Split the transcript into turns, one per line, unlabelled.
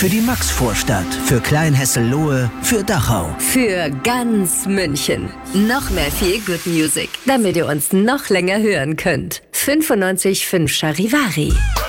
Für die Maxvorstadt, für Kleinhessel-Lohe, für Dachau.
Für ganz München. Noch mehr Feel Good Music, damit ihr uns noch länger hören könnt. 95.5 Charivari.